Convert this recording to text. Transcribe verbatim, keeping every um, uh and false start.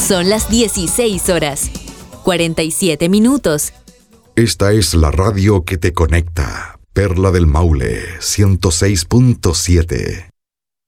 Son las dieciséis horas, cuarenta y siete minutos. Esta es la radio que te conecta. Perla del Maule, ciento seis punto siete.